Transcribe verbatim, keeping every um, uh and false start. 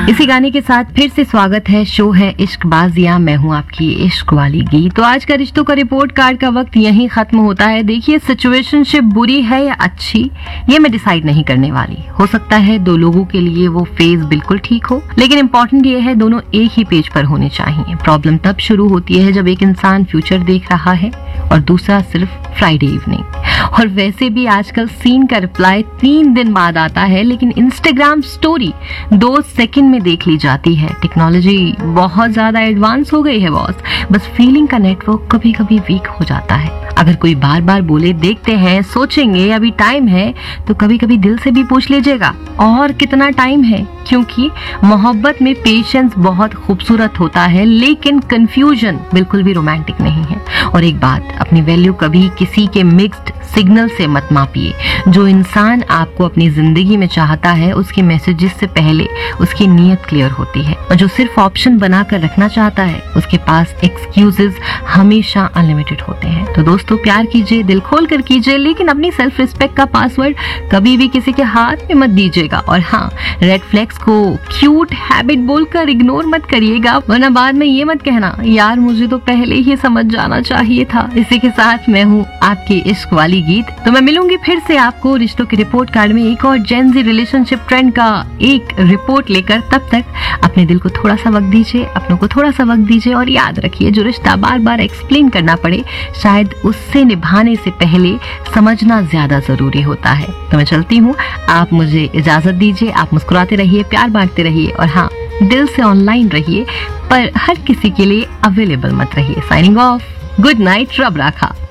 इसी गाने के साथ फिर से स्वागत है, शो है इश्क बाजियां, मैं हूं आपकी इश्क वाली गीत। तो आज का रिश्तों का रिपोर्ट कार्ड का वक्त यहीं खत्म होता है। देखिए, सिचुएशनशिप बुरी है या अच्छी, ये मैं डिसाइड नहीं करने वाली। हो सकता है दो लोगों के लिए वो फेज बिल्कुल ठीक हो, लेकिन इम्पोर्टेंट ये है दोनों एक ही पेज पर होने चाहिए। प्रॉब्लम तब शुरू होती है जब एक इंसान फ्यूचर देख रहा है और दूसरा सिर्फ फ्राइडे इवनिंग। और वैसे भी आजकल सीन का रिप्लाई तीन दिन बाद आता है, लेकिन इंस्टाग्राम स्टोरी दो सेकंड में देख ली जाती है। टेक्नोलॉजी बहुत ज्यादा एडवांस हो गई है बॉस, बस फीलिंग का नेटवर्क कभी कभी वीक हो जाता है। अगर कोई बार बार बोले देखते हैं, सोचेंगे, अभी टाइम है, तो कभी कभी दिल से भी पूछ लीजिएगा और कितना टाइम है, क्योंकि मोहब्बत में पेशेंस बहुत खूबसूरत होता है, लेकिन कंफ्यूजन बिल्कुल भी रोमांटिक नहीं है। और एक बात, अपनी वैल्यू कभी किसी के मिक्स्ड सिग्नल से मत मापिए। जो इंसान आपको अपनी जिंदगी में चाहता है, उसके मैसेजेस से पहले उसकी नीयत क्लियर होती है, और जो सिर्फ ऑप्शन बनाकर रखना चाहता है, उसके पास एक्सक्यूजेस हमेशा अनलिमिटेड होते हैं। तो दोस्तों, प्यार कीजिए, दिल खोल कर कीजिए, लेकिन अपनी सेल्फ रिस्पेक्ट का पासवर्ड कभी भी किसी के हाथ में मत दीजिएगा। और हाँ, रेड फ्लैग्स को क्यूट हैबिट बोलकर इग्नोर मत करिएगा, वरना बाद में ये मत कहना यार मुझे तो पहले ही समझ जाना चाहिए था। इसी के साथ मैं हूँ आपकी इश्क वाली गीत। तो मैं मिलूंगी फिर से आपको रिश्तों के रिपोर्ट कार्ड में एक और जेनजी रिलेशनशिप ट्रेंड का एक रिपोर्ट लेकर। तब तक अपने दिल को थोड़ा सा वक्त दीजिए, अपनों को थोड़ा सा वक्त दीजिए, और याद रखिए, जो रिश्ता बार बार एक्सप्लेन करना पड़े, शायद उससे निभाने से पहले समझना ज्यादा जरूरी होता है। तो मैं चलती हूँ, आप मुझे इजाजत दीजिए। आप मुस्कुराते रहिए, प्यार बांटते रहिए, और हाँ, दिल से ऑनलाइन रहिए, पर हर किसी के लिए अवेलेबल मत रहिए। साइनिंग ऑफ, गुड नाइट, रब राखा।